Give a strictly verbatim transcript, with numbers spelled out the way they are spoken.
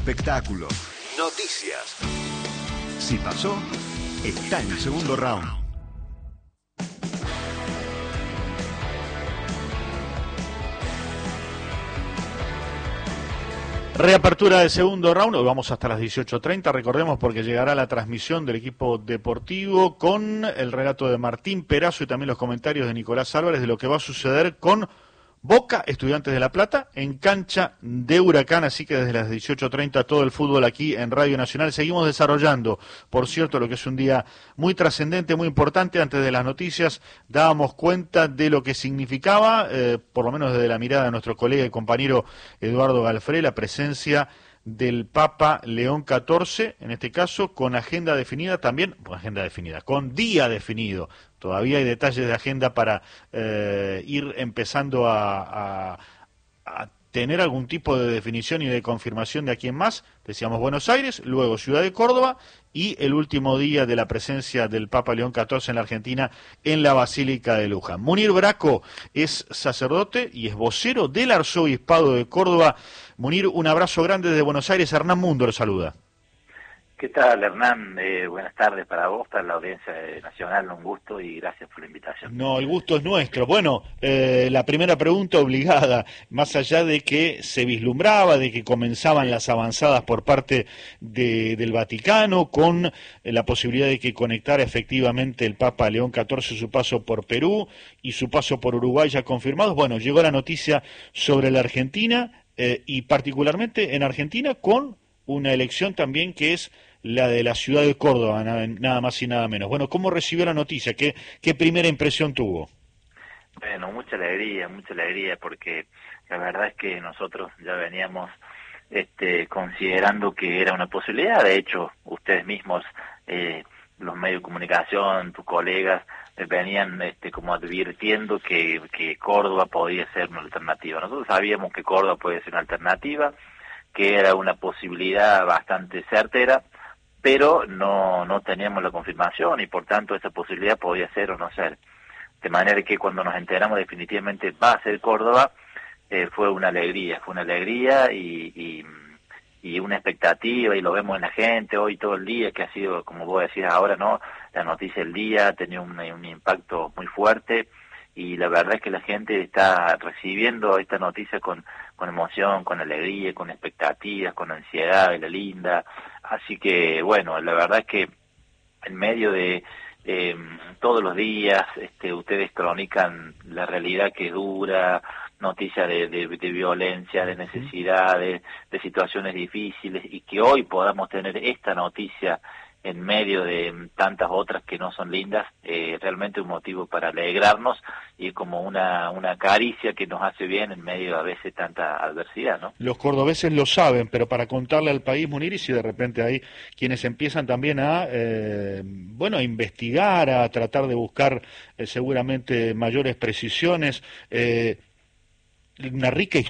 Espectáculo. Noticias. Si pasó, está en el segundo round. Reapertura del segundo round, hoy vamos hasta las dieciocho treinta, recordemos porque llegará la transmisión del equipo deportivo con el relato de Martín Perazo y también los comentarios de Nicolás Álvarez de lo que va a suceder con Boca, Estudiantes de La Plata, en cancha de Huracán, así que desde las dieciocho treinta todo el fútbol aquí en Radio Nacional. Seguimos desarrollando, por cierto, lo que es un día muy trascendente, muy importante. Antes de las noticias dábamos cuenta de lo que significaba, eh, por lo menos desde la mirada de nuestro colega y compañero Eduardo Galfré, la presencia del Papa León catorce, en este caso, con agenda definida también, con agenda definida, con día definido. Todavía hay detalles de agenda para eh, ir empezando a, a, a tener algún tipo de definición y de confirmación de aquí en más. Decíamos Buenos Aires, luego Ciudad de Córdoba y el último día de la presencia del Papa León catorce en la Argentina en la Basílica de Luján. Munir Braco es sacerdote y es vocero del Arzobispado de Córdoba. Munir, un abrazo grande desde Buenos Aires. Hernán Mundo lo saluda. ¿Qué tal, Hernán? Eh, buenas tardes para vos, para la audiencia nacional, un gusto y gracias por la invitación. No, el gusto es nuestro. Bueno, eh, la primera pregunta obligada, más allá de que se vislumbraba, de que comenzaban las avanzadas por parte de, del Vaticano, con eh, la posibilidad de que conectara efectivamente el Papa León catorce su paso por Perú y su paso por Uruguay ya confirmados. Bueno, llegó la noticia sobre la Argentina eh, y particularmente en Argentina con una elección también que es la de la ciudad de Córdoba, nada más y nada menos. Bueno, ¿cómo recibió la noticia? ¿Qué, qué primera impresión tuvo? Bueno, mucha alegría, mucha alegría, porque la verdad es que nosotros ya veníamos este, considerando que era una posibilidad. De hecho, ustedes mismos, eh, los medios de comunicación, tus colegas, eh, venían este, como advirtiendo que, que Córdoba podía ser una alternativa. Nosotros sabíamos que Córdoba puede ser una alternativa, que era una posibilidad bastante certera, pero no no teníamos la confirmación y por tanto esa posibilidad podía ser o no ser. De manera que cuando nos enteramos definitivamente va a ser Córdoba, eh, fue una alegría, fue una alegría y, y, y una expectativa, y lo vemos en la gente hoy todo el día, que ha sido, como vos decís ahora, ¿no? La noticia del día ha tenido un, un impacto muy fuerte, y la verdad es que la gente está recibiendo esta noticia con, con emoción, con alegría, con expectativas, con ansiedad de la linda. Así que, bueno, la verdad es que en medio de eh, todos los días este, ustedes cronican la realidad que dura, noticias de, de, de violencia, de necesidades, de situaciones difíciles, y que hoy podamos tener esta noticia en medio de tantas otras que no son lindas, eh, realmente un motivo para alegrarnos y como una una caricia que nos hace bien en medio a veces tanta adversidad, ¿no? Los cordobeses lo saben, pero para contarle al país, Munir, y si de repente hay quienes empiezan también a, eh, bueno, a investigar, a tratar de buscar eh, seguramente mayores precisiones, eh, una rica